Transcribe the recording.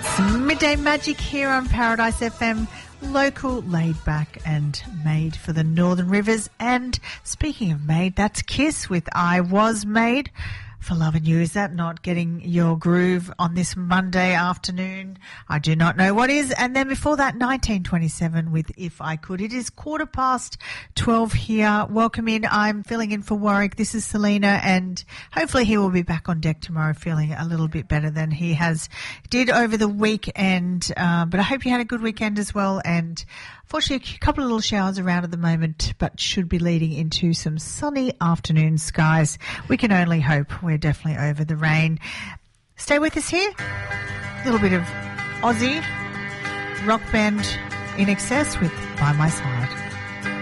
It's Midday Magic here on Paradise FM, local, laid back and made for the Northern Rivers. And speaking of made, that's Kiss with I Was Made for Loving You. Is that not getting your groove on this Monday afternoon? I do not know what is. And then before that, 1927 with If I Could. It is 12:15 here. Welcome in. I'm filling in for Warwick. This is Selena, and hopefully he will be back on deck tomorrow feeling a little bit better than he did over the weekend. But I hope you had a good weekend as well. And fortunately, a couple of little showers around at the moment, but should be leading into some sunny afternoon skies. We can only hope. We're definitely over the rain. Stay with us here. A little bit of Aussie rock band In Excess with By My Side.